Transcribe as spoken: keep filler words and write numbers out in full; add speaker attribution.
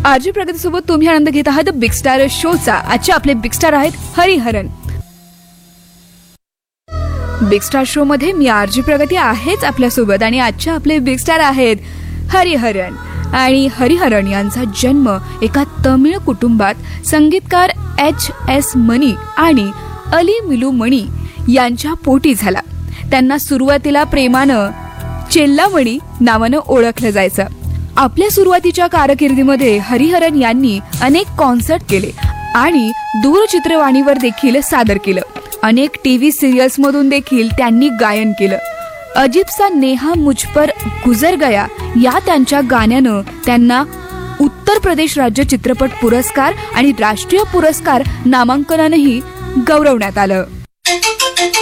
Speaker 1: RG प्रगती सोबत तुम्ही आनंद घेत आहात बिग स्टार शोचा। आजचे आपले बिग स्टार आहेत हरिहरन। बिग स्टार शो मध्ये मी आरजी प्रगती आहेच आपल्या सोबत आणि आजचे आपले बिग स्टार आहेत हरिहरन। आणि हरिहरन यांचा जन्म एका तमिळ कुटुंबात संगीतकार एच एस मनी आणि अली मिलू मणी यांच्या पोटी झाला। त्यांना सुरुवातीला प्रेमानं चेल्लामणी नावानं ओळखलं जायचं। आपल्या सुरुवातीच्या कारकिर्दीमध्ये हरिहरन यांनी अनेक कॉन्सर्ट केले आणि दूरचित्रवाणीवर देखील सादर केलं। अनेक टीव्ही सिरियल्स मधून देखील त्यांनी गायन केलं। अजीब सा नेहा मुझ पर गुजर गया या त्यांच्या गाण्यानं त्यांना उत्तर प्रदेश राज्य चित्रपट पुरस्कार आणि राष्ट्रीय पुरस्कार नामांकनानंही गौरवण्यात आलं।